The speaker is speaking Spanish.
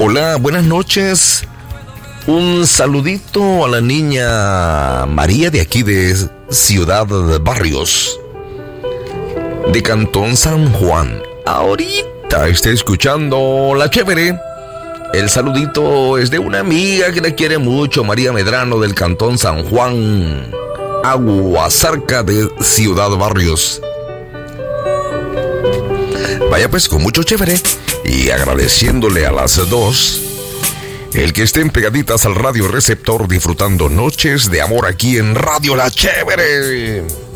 Hola, buenas noches. Un saludito a la niña María de aquí de Ciudad Barrios, de Cantón San Juan. Ahorita está escuchando La Chévere. El saludito es de una amiga que le quiere mucho, María Medrano del Cantón San Juan, Aguasarca de Ciudad Barrios. Vaya pues, con mucho chévere y agradeciéndole a las dos el que estén pegaditas al radio receptor disfrutando noches de amor aquí en Radio La Chévere.